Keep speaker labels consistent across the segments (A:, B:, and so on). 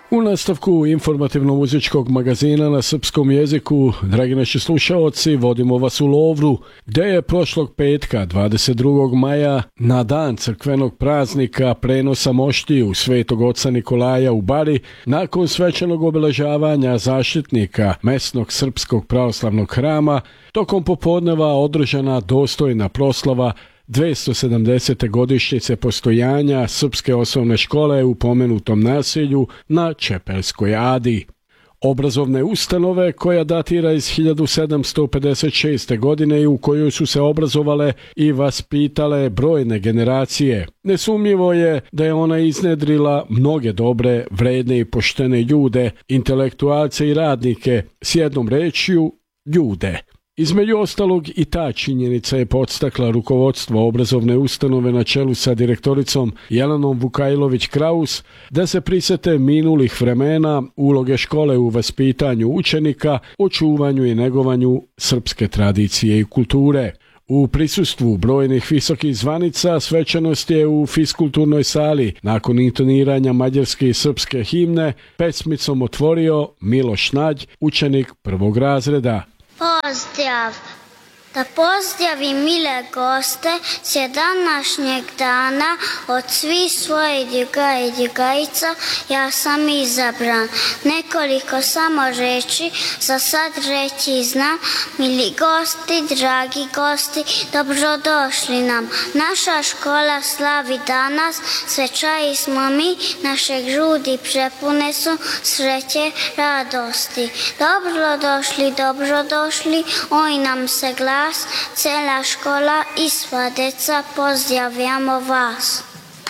A: U nastavku informativno-muzičkog magazina na srpskom jeziku, dragi naši slušaoci, vodimo vas u Lovru, gdje je prošlog petka, 22. maja, na dan crkvenog praznika prenosa moštiju Svetog oca Nikolaja u Bari, nakon svečanog obeležavanja zaštitnika mesnog srpskog pravoslavnog hrama, tokom popodneva održana dostojna proslava 270. godišnjice postojanja Srpske osnovne škole u pomenutom naselju na Čepelskoj Adi. Obrazovne ustanove, koja datira iz 1756. godine i u kojoj su se obrazovale i vaspitale brojne generacije. Nesumnjivo je da je ona iznedrila mnoge dobre, vredne i poštene ljude, intelektualce i radnike, s jednom rečju ljude. Između ostalog i ta činjenica je podstakla rukovodstvo obrazovne ustanove na čelu sa direktoricom Jelenom Vukajlović-Kraus da se prisete minulih vremena, uloge škole u vaspitanju učenika, očuvanju i negovanju srpske tradicije i kulture. U prisustvu brojnih visokih zvanica svečanost je u fiskulturnoj sali nakon intoniranja mađarske i srpske himne pesmicom otvorio Miloš Nađ, učenik prvog razreda.
B: Pozdrav! Da pozdravim mile goste s današnjeg dana od svih svojih drugara i drugarica, ja sam izabran. Nekoliko samo reći za sad reći znam. Mili gosti, dragi gosti, dobrodošli nam. Naša škola slavi danas, svečaji smo mi, naše grudi prepune su sreće, radosti. Dobrodošli, dobrodošli, oj nam se glas. Cela škola i sva deca pozdravljamo vas.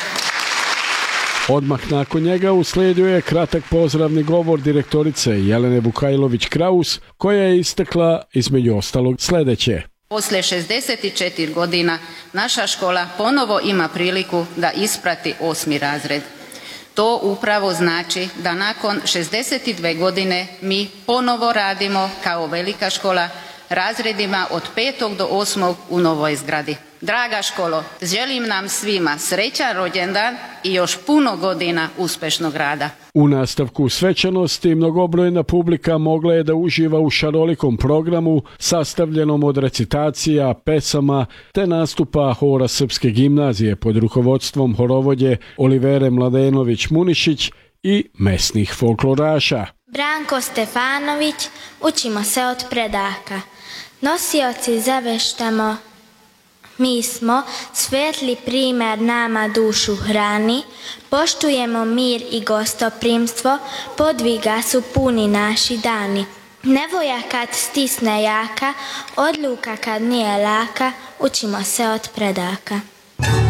A: Odmah nakon njega uslijedio je kratak pozdravni govor direktorice Jelene Vukajlović-Kraus, koja je istakla između ostalog sljedeće.
C: Poslije 64 godina naša škola ponovo ima priliku da isprati 8. razred. To upravo znači da nakon 62 godine mi ponovo radimo kao velika škola razredima od 5. do 8. u novoj zgradi. Draga školo, želim nam svima srećan rođendan i još puno godina uspešnog rada.
A: U nastavku svečanosti mnogobrojna publika mogla je da uživa u šarolikom programu sastavljenom od recitacija, pesama te nastupa hora Srpske gimnazije pod rukovodstvom horovodje Olivere Mladenović-Munišić i mesnih folkloraša.
D: Branko Stefanović, učimo se od predaka. Nosioci zaveštamo, mi smo, svetli primer nama dušu hrani, poštujemo mir i gostoprimstvo, podviga su puni naši dani. Nevolja kad stisne jaka, odluka kad nije laka, učimo se od predaka.